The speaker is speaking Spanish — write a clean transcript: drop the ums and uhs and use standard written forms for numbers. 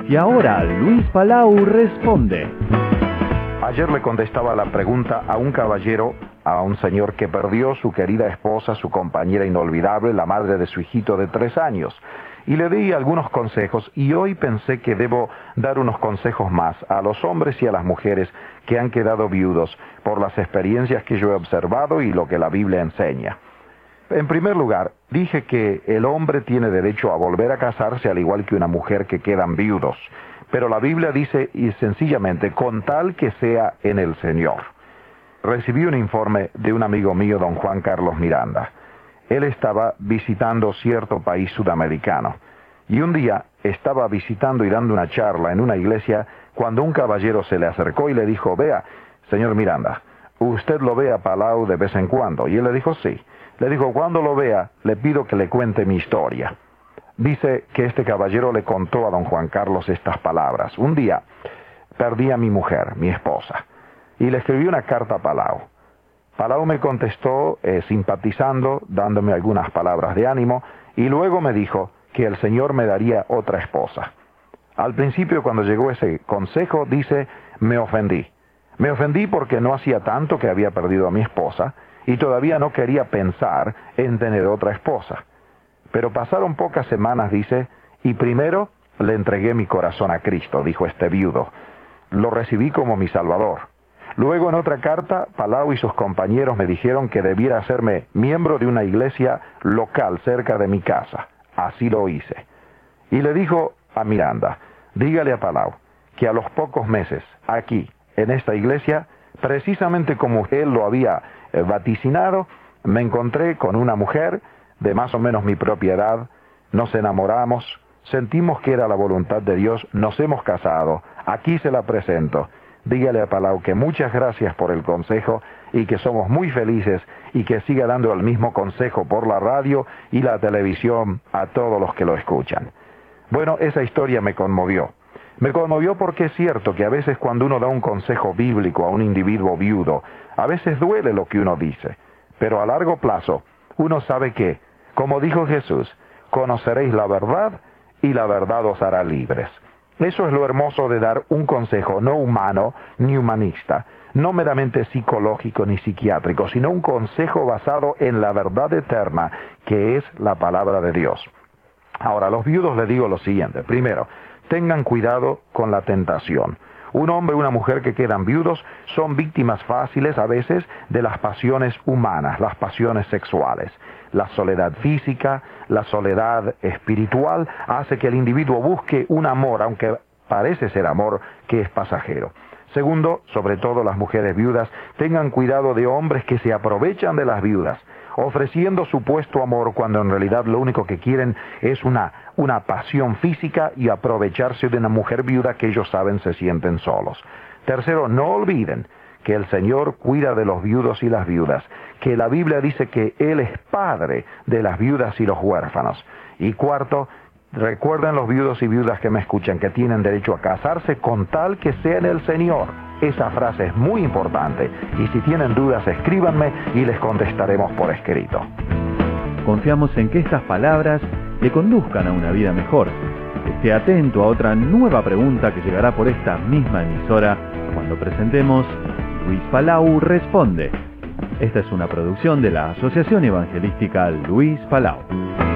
Y ahora Luis Palau responde. Ayer le contestaba la pregunta a un caballero, a un señor que perdió su querida esposa, su compañera inolvidable, la madre de su hijito de 3 años. Y le di algunos consejos y hoy pensé que debo dar unos consejos más a los hombres y a las mujeres que han quedado viudos por las experiencias que yo he observado y lo que la Biblia enseña. En primer lugar, dije que el hombre tiene derecho a volver a casarse al igual que una mujer que quedan viudos. Pero la Biblia dice, y sencillamente, con tal que sea en el Señor. Recibí un informe de un amigo mío, don Juan Carlos Miranda. Él estaba visitando cierto país sudamericano. Y un día estaba visitando y dando una charla en una iglesia cuando un caballero se le acercó y le dijo, vea, señor Miranda, ¿usted lo ve a Palau de vez en cuando? Y él le dijo, sí. Le dijo, cuando lo vea, le pido que le cuente mi historia. Dice que este caballero le contó a don Juan Carlos estas palabras. Un día perdí a mi mujer, mi esposa, y le escribí una carta a Palau. Palau me contestó simpatizando, dándome algunas palabras de ánimo, y luego me dijo que el Señor me daría otra esposa. Al principio, cuando llegó ese consejo, dice, me ofendí. Me ofendí porque no hacía tanto que había perdido a mi esposa, y todavía no quería pensar en tener otra esposa. Pero pasaron pocas semanas, dice, y primero le entregué mi corazón a Cristo, dijo este viudo. Lo recibí como mi Salvador. Luego en otra carta, Palau y sus compañeros me dijeron que debiera hacerme miembro de una iglesia local cerca de mi casa. Así lo hice. Y le dijo a Miranda, dígale a Palau que a los pocos meses, aquí, en esta iglesia, precisamente como él lo había vaticinado, me encontré con una mujer de más o menos mi propia edad, nos enamoramos, sentimos que era la voluntad de Dios, nos hemos casado, aquí se la presento. Dígale a Palau que muchas gracias por el consejo y que somos muy felices y que siga dando el mismo consejo por la radio y la televisión a todos los que lo escuchan. Bueno, esa historia me conmovió. Me conmovió porque es cierto que a veces cuando uno da un consejo bíblico a un individuo viudo, a veces duele lo que uno dice, pero a largo plazo uno sabe que, como dijo Jesús, conoceréis la verdad y la verdad os hará libres. Eso es lo hermoso de dar un consejo no humano ni humanista, no meramente psicológico ni psiquiátrico, sino un consejo basado en la verdad eterna que es la palabra de Dios. Ahora, a los viudos les digo lo siguiente. Primero, tengan cuidado con la tentación. Un hombre y una mujer que quedan viudos son víctimas fáciles a veces de las pasiones humanas, las pasiones sexuales. La soledad física, la soledad espiritual hace que el individuo busque un amor, aunque parece ser amor, que es pasajero. Segundo, sobre todo las mujeres viudas, tengan cuidado de hombres que se aprovechan de las viudas, ofreciendo supuesto amor cuando en realidad lo único que quieren es una pasión física y aprovecharse de una mujer viuda que ellos saben se sienten solos. Tercero, no olviden que el Señor cuida de los viudos y las viudas, que la Biblia dice que Él es padre de las viudas y los huérfanos. Y cuarto, recuerden los viudos y viudas que me escuchan que tienen derecho a casarse con tal que sea en el Señor. Esa frase es muy importante y si tienen dudas escríbanme y les contestaremos por escrito. Confiamos en que estas palabras le conduzcan a una vida mejor. Esté atento a otra nueva pregunta que llegará por esta misma emisora cuando presentemos Luis Palau Responde. Esta es una producción de la Asociación Evangelística Luis Palau.